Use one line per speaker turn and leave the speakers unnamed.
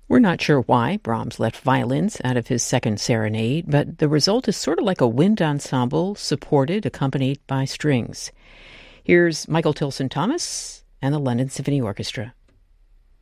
We're not sure why Brahms left violins out of his second serenade, but the result is sort of like a wind ensemble supported, accompanied by strings. Here's Michael Tilson Thomas and the London Symphony Orchestra.